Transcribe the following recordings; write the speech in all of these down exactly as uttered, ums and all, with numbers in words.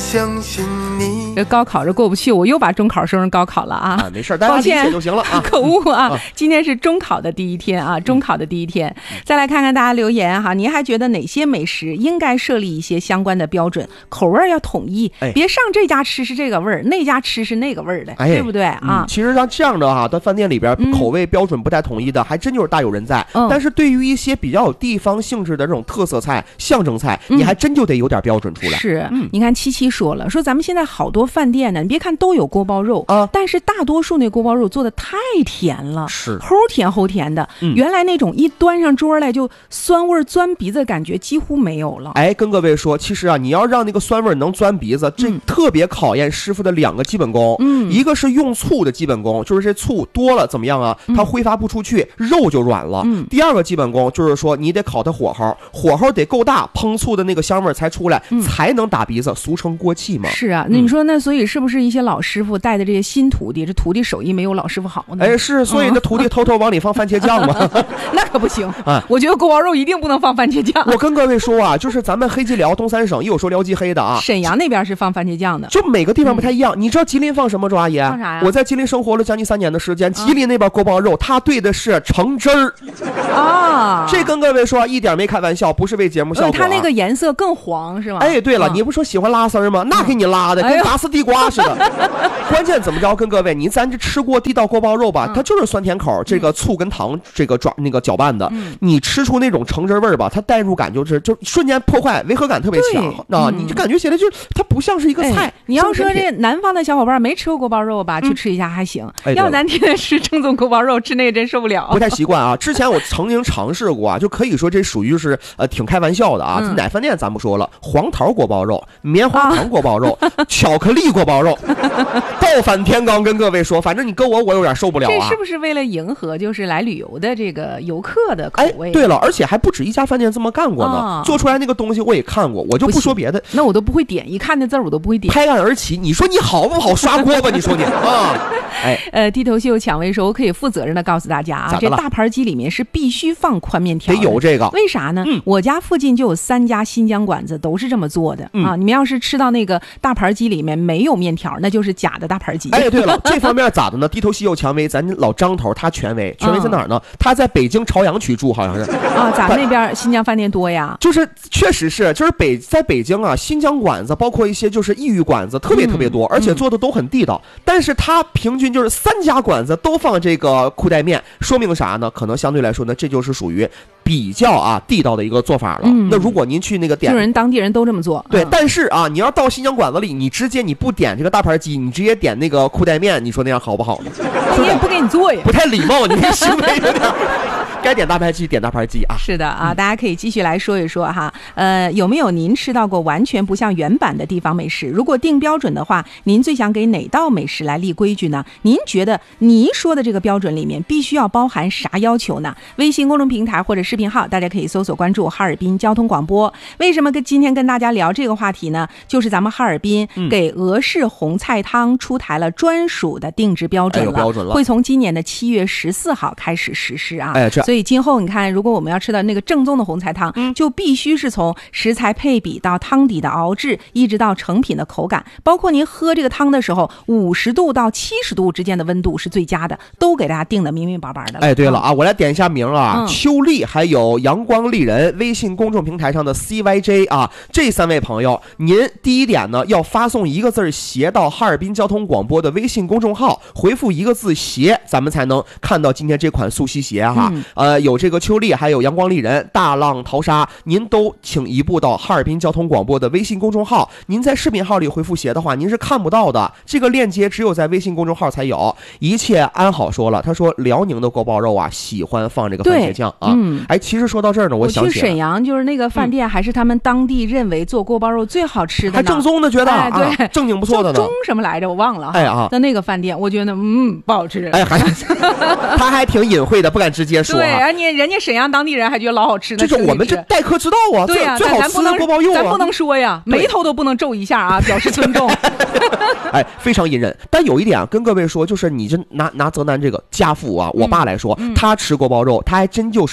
相信你。 这高考这过不去，我又把中考升成高考了啊！ 啊没事，大家理解就行了啊。 可恶啊！ 啊今天是中考的第一天啊，中考的第一天。嗯、再来看看大家留言哈，您还觉得哪些美食应该设立一些相关的标准，口味要统一，哎、别上这家吃是这个味儿，那家吃是那个味儿的，哎、对不对啊、 嗯？其实像这样的哈，在饭店里边口味标准不太统一的，嗯、还真就是大有人在。嗯、但是对于一些比较有地方性质的这种特色菜、象征菜，嗯、你还真就得有点标准出来。 是，嗯、你看七七说了，说咱们现在好多饭店呢，你别看都有锅包肉啊，但是大多数那锅包肉做的太甜了， 是齁甜齁甜的。嗯、原来那种一端上桌来就酸味钻鼻子的感觉几乎没有了。 哎，跟各位说，其实啊，你要让那个酸味能钻鼻子，这特别考验师傅的两个基本功。嗯，一个是用醋的基本功，就是这醋多了怎么样啊？它挥发不出去，肉就软了。嗯，第二个基本功就是说，你得烤它火候，火候得够大，烹醋的那个香味才出来，嗯、才能打鼻子，俗称锅气嘛。 是啊，那你说那所以是不是一些老师傅带的这些新徒弟，这徒弟手艺没有老师傅好呢？ 哎，是，所以这徒弟偷偷往里放番茄酱嘛。 那可不行啊！我觉得锅包肉一定不能放番茄酱。 我跟各位说啊，就是咱们黑吉辽东三省也有说辽吉黑的啊， 沈阳那边是放番茄酱的， 就每个地方不太一样。嗯、你知道吉林放什么，周阿姨？ 放啥呀？ 我在吉林生活了将近三年的时间，吉林那边锅包肉，它对的是橙汁儿啊。这跟各位说一点没开玩笑，不是为节目效果、啊。 它那个颜色更黄是吗？ 哎，对了，啊、你不说喜欢拉丝儿吗？那给你拉的、嗯、跟拔丝地瓜似的。哎、关键怎么着？跟各位，你咱这吃过地道锅包肉吧，嗯、它就是酸甜口，这个醋跟糖这个抓那个搅拌的。嗯、你吃出那种橙汁味儿吧，它代入感就是就瞬间破坏，违和感特别强啊！嗯、你就感觉起来就是它不像是一个菜。哎、 你要说这南方的小伙伴没吃过锅包肉吧，嗯、去吃一下还行。哎、要咱天天吃正宗锅包肉，吃那个真受不了， 不太习惯啊。之前我曾经尝试过啊，就可以说这属于是呃挺开玩笑的啊。嗯、奶饭店咱不说了，黄桃锅包肉、棉花糖锅包肉、啊、巧克力锅包肉，倒反天罡。跟各位说，反正你跟我，我有点受不了啊。 这是不是为了迎合就是来旅游的这个游客的口味？ 哎，对了，而且还不止一家饭店这么干过呢。啊、做出来那个东西我也看过，我就不说别的， 那我都不会点，一看那字儿我都不会点。 拍案而起，你说你好不好刷锅吧？你说你啊， 哎，呃，地头秀蔷薇说，我可以负责任的告诉大家啊，这大盘鸡里面是必须放宽面条的， 得有这个。 为啥呢？嗯、我家附近就有三家新疆馆子，都是这么做的、嗯、啊。你们要是吃到那个大盘鸡里面没有面条，那就是假的大盘鸡。 哎，对了，这方面咋的呢？地头西有蔷薇，咱老张头他权威，权威在哪儿呢？他在北京朝阳区住，好像是啊。咱那边新疆饭店多呀？ 就是确实是，就是北在北京啊，新疆馆子包括一些就是异域馆子特别特别多，嗯、而且做的都很地道。嗯、但是他平均就是三家馆子都放这个裤带面，说明啥呢？可能相对来说呢，这就是属于比较啊地道的一个做法了。嗯、那如果您去那个点， 就人当地人都这么做。 对， 嗯、 但是啊，你要到新疆馆子里，你直接你不点这个大盘鸡，你直接点那个裤带面，你说那样好不好呢？ 你也不给你做呀， 不太礼貌，你这行为有点。该点大盘鸡点大盘鸡啊！ 是的啊，嗯、大家可以继续来说一说哈。呃，有没有您吃到过完全不像原版的地方美食？如果定标准的话，您最想给哪道美食来立规矩呢？您觉得您说的这个标准里面必须要包含啥要求呢？微信公众平台或者视频号，大家可以搜索关注哈尔滨交通广播。为什么跟今天跟大家聊这个话题呢？就是咱们哈尔滨给俄式红菜汤出台了专属的定制标准了，哎、有标准了，会从今年的七月十四号开始实施啊。哎，这所以今后你看，如果我们要吃到那个正宗的红菜汤，嗯、就必须是从食材配比到汤底的熬制，一直到成品的口感，包括您喝这个汤的时候，五十度到七十度之间的温度是最佳的，都给大家定的明明白白的了。 哎，对了啊，我来点一下名啊，嗯、秋丽还有阳光丽人微信公众平台上的 C Y J 啊，这三位朋友，您第一点呢要发送一个字鞋到哈尔滨交通广播的微信公众号，回复一个字鞋，咱们才能看到今天这款速吸鞋哈。嗯、呃，有这个秋丽，还有阳光丽人、大浪淘沙，您都请移步到哈尔滨交通广播的微信公众号。您在视频号里回复鞋的话，您是看不到的，这个链接只有在微信公众号才有。一切安好说了，他说辽宁的锅包肉啊，喜欢放这个番茄酱啊。嗯，哎，其实说到这儿呢，我想起我去沈阳，就是那个饭店，嗯、还是他们当地认为做锅包肉最好吃的呢， 还正宗的觉得，哎、对、啊，正经不错的呢。 中什么来着？我忘了。哎啊，在那个饭店，我觉得嗯不好吃。 哎，还他还挺隐晦的，不敢直接说、啊。 对，而且人家沈阳当地人还觉得老好吃呢。 这是我们这待客之道啊， 对呀、啊， 最好吃的锅包肉啊， 咱不能说呀，眉头都不能皱一下啊，表示尊重。 哎，非常隐忍。但有一点啊，跟各位说，就是你这拿拿泽南这个家父啊，我爸来说，嗯、他吃锅包肉，他还真就是会到后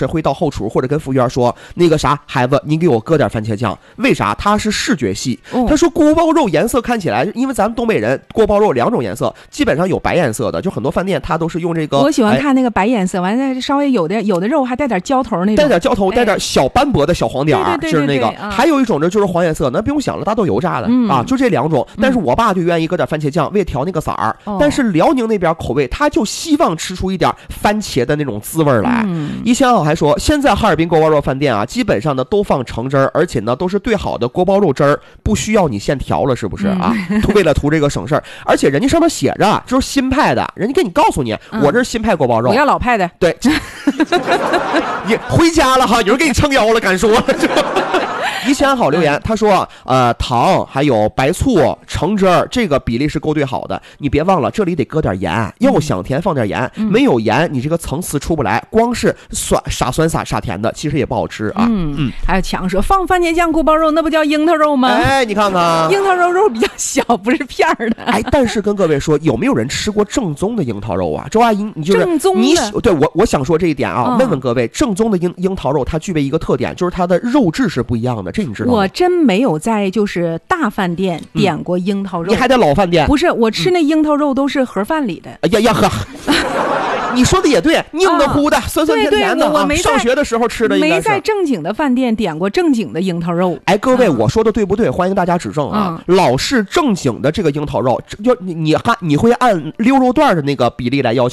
后厨或者跟服务员说，那个啥孩子，你给我搁点番茄酱。为啥？它是视觉系。 哦、 他说锅包肉颜色看起来，因为咱们东北人锅包肉两种颜色，基本上有白颜色的，就很多饭店它都是用这个。 我喜欢看那个白颜色，完了稍微有的有的肉还带点焦头那种， 带点焦头，带点小斑驳的小黄点儿，就是那个。 啊、 还有一种呢，就是黄颜色，那不用想了，大豆油炸的、 嗯、 啊，就这两种。但是我爸就愿意搁点番茄酱，为调那个色儿、 嗯。 但是辽宁那边口味，他就希望吃出一点番茄的那种滋味来。 嗯、 一千号还说，现在哈尔滨锅包肉饭店啊，基本上呢都放橙汁儿，而且呢都是兑好的锅包肉汁儿，不需要你现调了，是不是啊？ 嗯、 为了图这个省事儿，而且人家上面写着就是新派的，人家给你告诉你，嗯、我这是新派锅包肉， 我要老派的。 对，你回家了哈，有人给你撑腰了，敢说了。一千好留言，他说呃糖还有白醋橙汁儿这个比例是勾兑好的，你别忘了这里得搁点盐，要想甜放点盐、嗯、没有盐你这个层次出不来，光是酸傻酸傻傻甜的其实也不好吃啊。 嗯嗯，还有强说放番茄酱锅包肉那不叫樱桃肉吗？ 哎，你看看樱桃肉肉比较小，不是片儿的。 哎，但是跟各位说，有没有人吃过正宗的樱桃肉啊？周阿姨，你就是正宗的你对我我想说这一点啊、嗯，问问各位，正宗的樱樱桃肉它具备一个特点，就是它的肉质是不一样的，这你知道吗？ 我真没有在就是大饭店点过樱桃肉， 嗯、你还得老饭店？ 不是，我吃那樱桃肉都是盒饭里的。 哎呀呀呵。你说的也对，硬的糊的、啊、酸酸甜甜的， 对对，我没、 啊、上学的时候吃的应该是没在正经的饭店点过正经的樱桃肉。 哎，各位、嗯，我说的对不对？欢迎大家指正啊！嗯、老式正经的这个樱桃肉，就你你按你会按溜肉段的那个比例来要求。